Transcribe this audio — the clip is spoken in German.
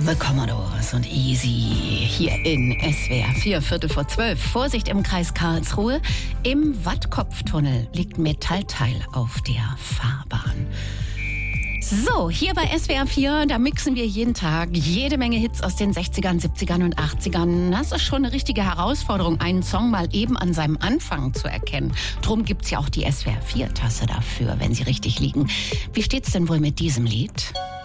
The Commodores und Easy hier in SWR 4, Viertel vor 12. Vorsicht im Kreis Karlsruhe. Im Wattkopftunnel liegt Metallteil auf der Fahrbahn. So, hier bei SWR 4, da mixen wir jeden Tag jede Menge Hits aus den 60ern, 70ern und 80ern. Das ist schon eine richtige Herausforderung, einen Song mal eben an seinem Anfang zu erkennen. Drum gibt's ja auch die SWR 4-Tasse dafür, wenn sie richtig liegen. Wie steht's denn wohl mit diesem Lied?